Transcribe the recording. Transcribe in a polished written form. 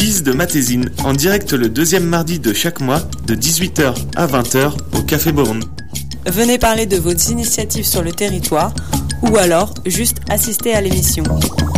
Bise de Matésine, en direct le deuxième mardi de chaque mois, de 18h à 20h au Café Beaune. Venez parler de vos initiatives sur le territoire ou alors juste assister à l'émission.